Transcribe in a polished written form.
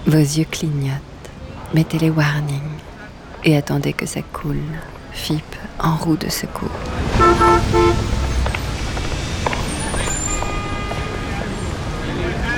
Vos yeux clignotent, mettez les warnings et attendez que ça coule, FIP en roue de secours.